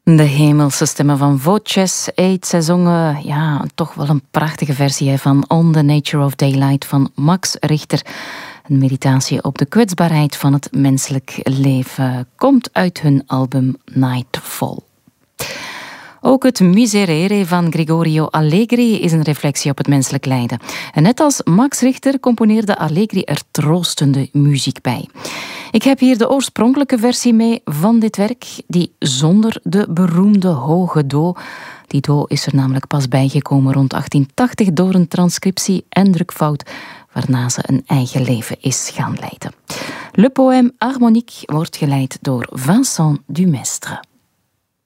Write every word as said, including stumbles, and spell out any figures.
De hemelse stemmen van Voces Eight. Zij zongen ja, toch wel een prachtige versie hè, van On the Nature of Daylight van Max Richter. Een meditatie op de kwetsbaarheid van het menselijk leven. Komt uit hun album Nightfall. Ook het Miserere van Gregorio Allegri is een reflectie op het menselijk lijden. En net als Max Richter componeerde Allegri er troostende muziek bij. Ik heb hier de oorspronkelijke versie mee van dit werk, die zonder de beroemde hoge do. Die do is er namelijk pas bijgekomen rond achttien tachtig door een transcriptie en drukfout, waarna ze een eigen leven is gaan leiden. Le poème harmonique wordt geleid door Vincent Dumestre.